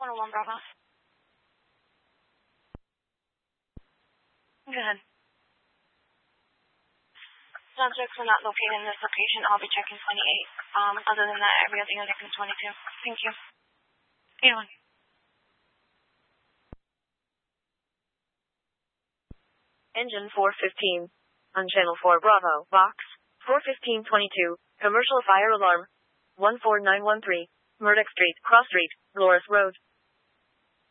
101 Bravo. Go ahead. Subjects are not located in this location. I'll be checking 28. Other than that, every other unit is 22. Thank you. Galen. Engine 415. On Channel 4 Bravo, Box 41522. Commercial fire alarm. 14913. Murdoch Street, Cross Street, Dolores Road.